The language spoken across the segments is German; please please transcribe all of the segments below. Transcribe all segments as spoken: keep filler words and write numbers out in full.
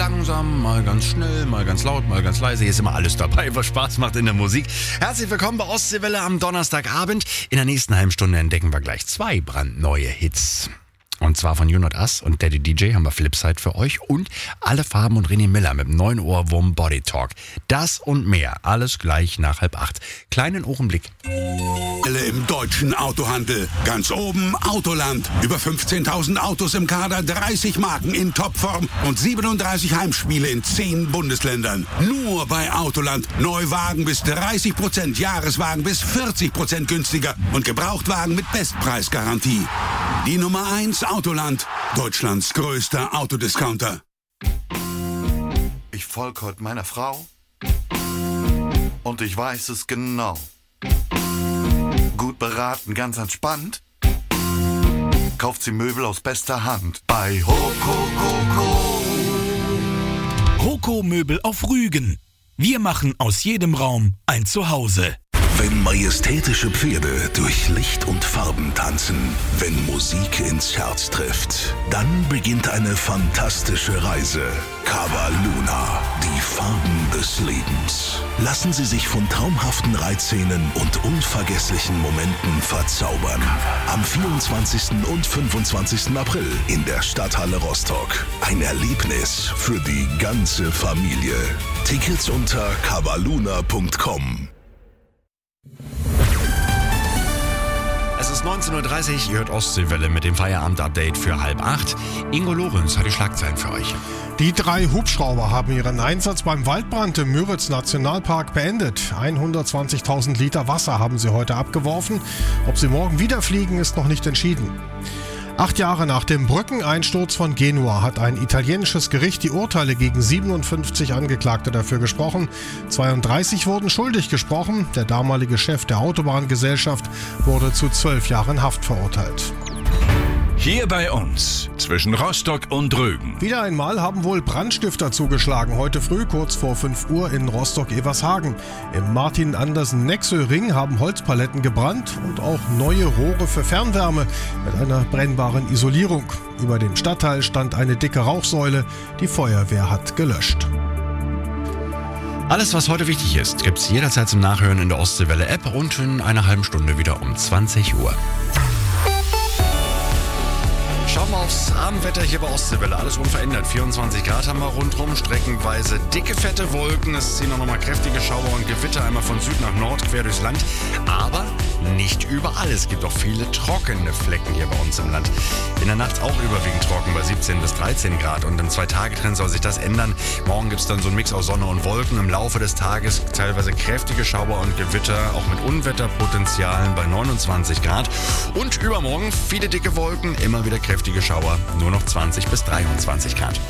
langsam, mal ganz schnell, mal ganz laut, mal ganz leise. Hier ist immer alles dabei, was Spaß macht in der Musik. Herzlich willkommen bei Ostseewelle am Donnerstagabend. In der nächsten halben Stunde entdecken wir gleich zwei brandneue Hits. Und zwar von You Not Us und Daddy D J haben wir Flipside für euch und Alle Farben und René Miller mit dem neuen Ohrwurm Body Talk. Das und mehr, alles gleich nach halb acht. Kleinen Ohrenblick. Im deutschen Autohandel. Ganz oben Autoland. Über fünfzehntausend Autos im Kader, dreißig Marken in Topform und siebenunddreißig Heimspiele in zehn Bundesländern. Nur bei Autoland. Neuwagen bis dreißig Prozent, Jahreswagen bis vierzig Prozent günstiger und Gebrauchtwagen mit Bestpreisgarantie. Die Nummer eins Autoland, Deutschlands größter Autodiscounter. Ich folge heute meiner Frau und ich weiß es genau. Gut beraten, ganz entspannt, kauft sie Möbel aus bester Hand bei Hoko. Hoko Möbel auf Rügen. Wir machen aus jedem Raum ein Zuhause. Wenn majestätische Pferde durch Licht und Farben tanzen, wenn Musik ins Herz trifft, dann beginnt eine fantastische Reise. Cava Luna, die Farben des Lebens. Lassen Sie sich von traumhaften Reitszenen und unvergesslichen Momenten verzaubern. Am vierundzwanzigsten und fünfundzwanzigsten April in der Stadthalle Rostock. Ein Erlebnis für die ganze Familie. Tickets unter cavaluna punkt com. Es ist neunzehn Uhr dreißig, ihr hört Ostseewelle mit dem Feierabend-Update für halb acht. Ingo Lorenz hat die Schlagzeilen für euch. Die drei Hubschrauber haben ihren Einsatz beim Waldbrand im Müritz-Nationalpark beendet. hundertzwanzigtausend Liter Wasser haben sie heute abgeworfen. Ob sie morgen wieder fliegen, ist noch nicht entschieden. Acht Jahre nach dem Brückeneinsturz von Genua hat ein italienisches Gericht die Urteile gegen siebenundfünfzig Angeklagte dafür gesprochen. zweiunddreißig wurden schuldig gesprochen. Der damalige Chef der Autobahngesellschaft wurde zu zwölf Jahren Haft verurteilt. Hier bei uns, zwischen Rostock und Rügen. Wieder einmal haben wohl Brandstifter zugeschlagen. Heute früh, kurz vor fünf Uhr in Rostock-Evershagen. Im Martin-Andersen-Nexö-Ring haben Holzpaletten gebrannt und auch neue Rohre für Fernwärme mit einer brennbaren Isolierung. Über dem Stadtteil stand eine dicke Rauchsäule. Die Feuerwehr hat gelöscht. Alles, was heute wichtig ist, gibt's jederzeit zum Nachhören in der Ostseewelle-App und in einer halben Stunde wieder um zwanzig Uhr. Schauen wir aufs Abendwetter hier bei Ostseewelle. Alles unverändert. vierundzwanzig Grad haben wir rundherum. Streckenweise dicke, fette Wolken. Es ziehen auch nochmal kräftige Schauer und Gewitter einmal von Süd nach Nord quer durchs Land. Aber nicht überall. Es gibt auch viele trockene Flecken hier bei uns im Land. In der Nacht auch überwiegend trocken bei siebzehn bis dreizehn Grad. Und im Zwei-Tage-Trend soll sich das ändern. Morgen gibt es dann so einen Mix aus Sonne und Wolken. Im Laufe des Tages teilweise kräftige Schauer und Gewitter. Auch mit Unwetterpotenzialen bei neunundzwanzig Grad. Und übermorgen viele dicke Wolken. Immer wieder kräftige Schauer, nur noch zwanzig bis dreiundzwanzig Grad.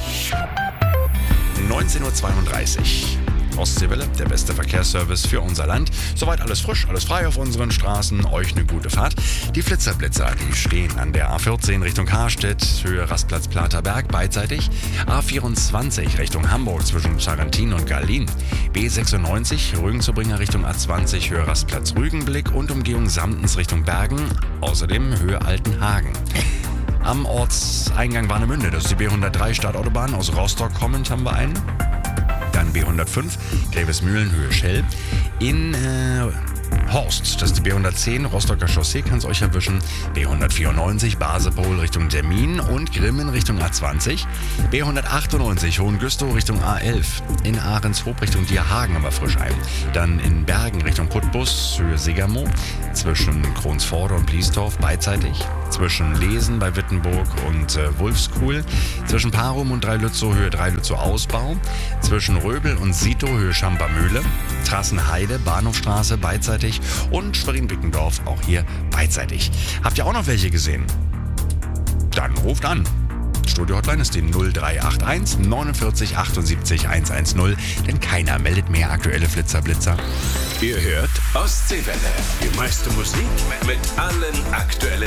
neunzehn Uhr zweiunddreißig. Ostseewelle, der beste Verkehrsservice für unser Land. Soweit alles frisch, alles frei auf unseren Straßen. Euch eine gute Fahrt. Die Flitzerblitzer, die stehen an der A vierzehn Richtung Karstedt, Höhe Rastplatz Platerberg, beidseitig. A vierundzwanzig Richtung Hamburg zwischen Sarrentin und Garlin. B sechsundneunzig Rügen-Zurbringer Richtung A zwanzig, Höhe Rastplatz Rügenblick und Umgehung Samtens Richtung Bergen. Außerdem Höhe Altenhagen. Am Ortseingang Warnemünde, das ist die B hundertdrei Stadtautobahn. Aus Rostock kommend haben wir einen. Dann B hundertfünf, Grevesmühlen, Höhe Schell. In äh, Horst, das ist die B hundertzehn, Rostocker Chaussee, kann es euch erwischen. B hundertvierundneunzig, Basepol Richtung Termin und Grimmen Richtung A zwanzig. B hundertachtundneunzig, Hohengüstow Richtung A elf. In Ahrenshoop Richtung Dierhagen haben wir frisch ein. Dann in Bergen Richtung Putbus, Höhe Segermo. Zwischen Kronsforde und Bliesdorf beidseitig. Zwischen Lesen bei Wittenburg und äh, Wulfskuhl. Zwischen Parum und Dreilützow, Höhe Dreilützow Ausbau. Zwischen Röbel und Sito, Höhe Schampermühle. Trassenheide, Bahnhofstraße beidseitig. Und Schwerin-Bickendorf auch hier beidseitig. Habt ihr auch noch welche gesehen? Dann ruft an. Studio-Hotline ist die null drei acht eins neunundvierzig achtundsiebzig hundertzehn, denn keiner meldet mehr aktuelle Flitzerblitzer. Ihr hört Ostseewelle. Die meiste Musik mit allen aktuellen